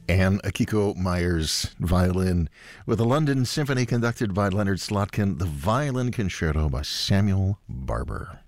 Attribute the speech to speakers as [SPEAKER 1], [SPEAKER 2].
[SPEAKER 1] and Akiko Myers violin with the London Symphony conducted by Leonard Slotkin, the Violin Concerto by Samuel Barber.